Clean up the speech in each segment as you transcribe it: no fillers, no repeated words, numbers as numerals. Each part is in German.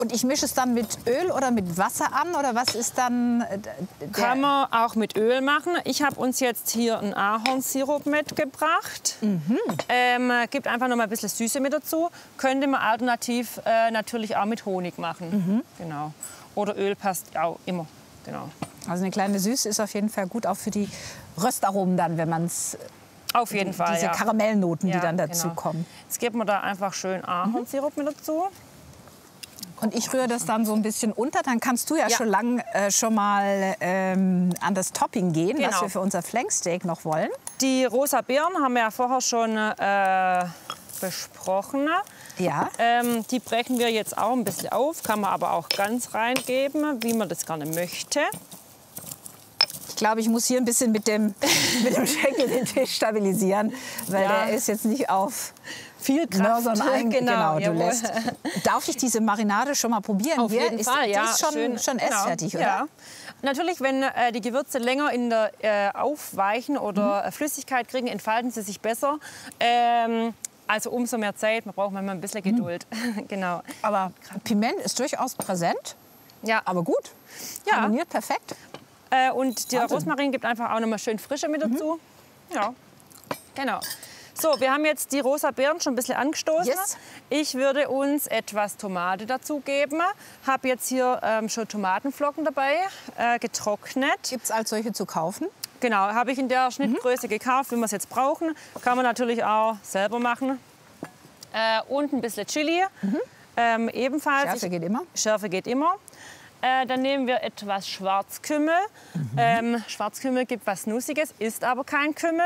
Und ich mische es dann mit Öl oder mit Wasser an? Oder was ist dann Kann man auch mit Öl machen. Ich habe uns jetzt hier einen Ahornsirup mitgebracht. Gibt einfach noch mal ein bisschen Süße mit dazu. Könnte man alternativ natürlich auch mit Honig machen. Genau. Oder Öl passt auch immer. Genau. Also eine kleine Süße ist auf jeden Fall gut, auch für die Röstaromen dann, wenn man es... Auf jeden Fall, diese ja. Karamellnoten, die dann dazu genau. kommen. Jetzt geben wir da einfach schön Ahornsirup mit dazu. Und ich rühre das dann so ein bisschen unter. Dann kannst du ja, schon mal an das Topping gehen, was Genau. wir für unser Flanksteak noch wollen. Die rosa Beeren haben wir ja vorher schon besprochen. Ja. Die brechen wir jetzt auch ein bisschen auf. Kann man aber auch ganz reingeben, wie man das gerne möchte. Ich glaube, ich muss hier ein bisschen mit dem Schenkel den Tisch stabilisieren, weil der ist jetzt nicht auf viel Kraft. Genau, du lässt. Darf ich diese Marinade schon mal probieren? Auf jeden Fall, die ja. ist schon essfertig, oder? Ja. Natürlich, wenn die Gewürze länger in der aufweichen oder Flüssigkeit kriegen, entfalten sie sich besser. Also umso mehr Zeit, man braucht manchmal ein bisschen Geduld. Genau. Aber Piment ist durchaus präsent, ja. aber gut. Ja. Harmoniert perfekt. Und der Rosmarin gibt einfach auch noch mal schön Frische mit dazu. Ja, genau. So, wir haben jetzt die rosa Beeren schon ein bisschen angestoßen. Yes. Ich würde uns etwas Tomate dazugeben. Habe jetzt hier schon Tomatenflocken dabei, getrocknet. Gibt es als solche zu kaufen? Genau, habe ich in der Schnittgröße gekauft, wie wir es jetzt brauchen. Kann man natürlich auch selber machen. Und ein bisschen Chili. Ebenfalls. Schärfe geht immer. Schärfe geht immer. Dann nehmen wir etwas Schwarzkümmel. Schwarzkümmel gibt was Nussiges, ist aber kein Kümmel.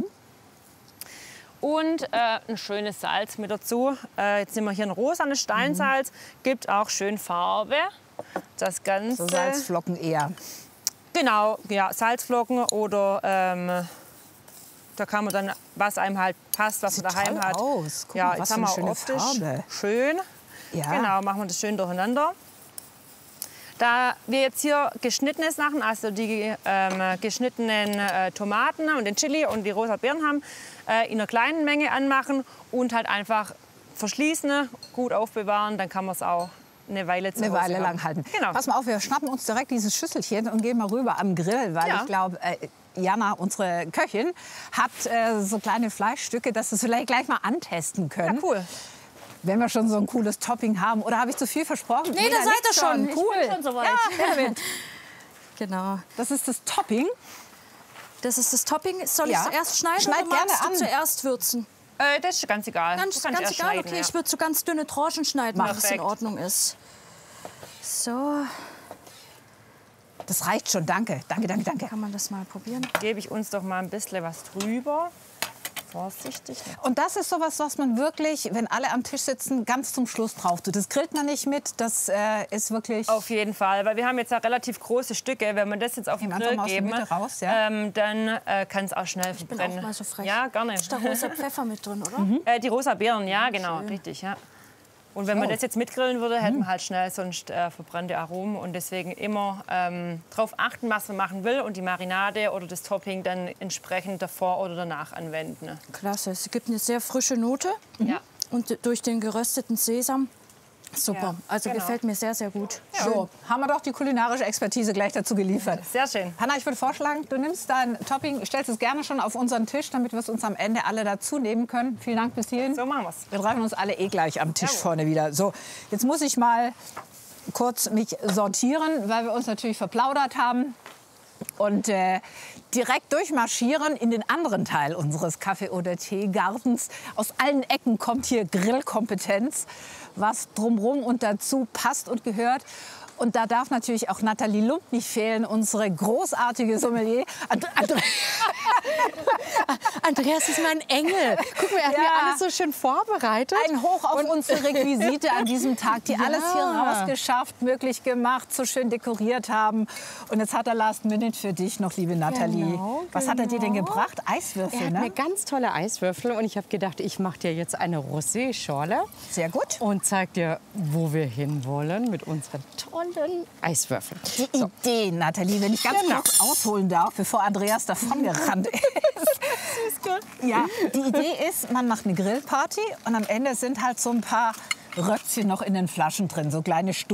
Und ein schönes Salz mit dazu. Jetzt nehmen wir hier ein rosanes Steinsalz, gibt auch schön Farbe. Das Ganze. So Salzflocken eher. Genau, ja, Salzflocken oder da kann man dann, was einem halt passt, was man daheim hat. Aus. Guck Ja, mal, jetzt was haben wir für eine auch schöne optisch Farbe. schön. Ja. Genau, machen wir das schön durcheinander. Da wir jetzt hier Geschnittenes machen, also die geschnittenen Tomaten und den Chili und die rosa Beeren haben, in einer kleinen Menge anmachen und halt einfach verschließen, gut aufbewahren, dann kann man es auch eine Weile zu Hause haben. lang halten. Genau. Pass mal auf, wir schnappen uns direkt dieses Schüsselchen und gehen mal rüber am Grill, weil Ja. ich glaube, Jana, unsere Köchin, hat so kleine Fleischstücke, dass wir es vielleicht gleich mal antesten können. Ja, cool. Wenn wir schon so ein cooles Topping haben. Oder habe ich zu viel versprochen? Nee, da seid ihr schon. Cool. Ich bin schon soweit. Ja, David. Genau. Das ist das Topping. Das ist das Topping. Soll Ja. ich zuerst schneiden Schneid oder magst gerne du an. zuerst würzen? Das ist ganz egal. Ganz, Du kannst ganz erst egal. schneiden, Okay, ja. ich würde so ganz dünne Tranchen schneiden, wenn das in Perfekt. Ordnung ist. So, Das reicht schon, danke. Danke, danke, danke. kann man das mal probieren. Gebe ich uns doch mal ein bisschen was drüber. Vorsichtig. Und das ist sowas, was man wirklich, wenn alle am Tisch sitzen, ganz zum Schluss drauf tut. Das grillt man nicht mit, das ist wirklich... Auf jeden Fall, weil wir haben jetzt ja relativ große Stücke. Wenn wir das jetzt auf den Nehmen Grill einfach mal aus der geben, Mitte raus, ja. dann kann es auch schnell Ich bin verbrennen. auch mal so frech. Ja, gerne. Ist da rosa Pfeffer mit drin, oder? Die rosa Beeren, ja, genau, richtig, ja. Und wenn man das jetzt mitgrillen würde, hätten wir halt schnell sonst verbrannte Aromen. Und deswegen immer darauf achten, was man machen will und die Marinade oder das Topping dann entsprechend davor oder danach anwenden. Klasse. Es gibt eine sehr frische Note. Ja. Und durch den gerösteten Sesam. Super. Ja, Also genau. gefällt mir sehr, sehr gut. So, haben wir doch die kulinarische Expertise gleich dazu geliefert. Sehr schön. Hanna, ich würde vorschlagen, du nimmst dein Topping, stellst es gerne schon auf unseren Tisch, damit wir es uns am Ende alle dazu nehmen können. Vielen Dank bis hierhin. So machen wir's. Wir treffen uns alle gleich am Tisch Jawohl. vorne wieder. So, jetzt muss ich mal kurz mich sortieren, weil wir uns natürlich verplaudert haben. Und direkt durchmarschieren in den anderen Teil unseres Kaffee- oder Teegartens. Aus allen Ecken kommt hier Grillkompetenz, was drumherum und dazu passt und gehört. Und da darf natürlich auch Nathalie Lump nicht fehlen, unsere großartige Sommelier. Andreas ist mein Engel. Guck mal, er hat Ja. mir alles so schön vorbereitet. Ein Hoch auf unsere Requisite an diesem Tag, die alles hier rausgeschafft, möglich gemacht, so schön dekoriert haben. Und jetzt hat er Last Minute für dich noch, liebe Nathalie. Genau, Was hat er dir denn gebracht? Eiswürfel, Er hat ne? mir ganz tolle Eiswürfel und ich habe gedacht, ich mache dir jetzt eine Rosé-Schorle Sehr gut. und zeig dir, wo wir hinwollen mit unseren tollen Eiswürfeln. Die Idee, Nathalie, wenn ich ganz kurz ausholen darf, bevor Andreas davongerannt ist. Ja, die Idee ist, man macht eine Grillparty und am Ende sind halt so ein paar Röckchen noch in den Flaschen drin, so kleine